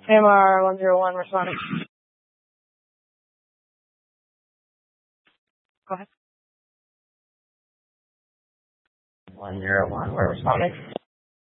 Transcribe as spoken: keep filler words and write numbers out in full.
A M R one zero one responding. Go ahead. one zero one, we're responding.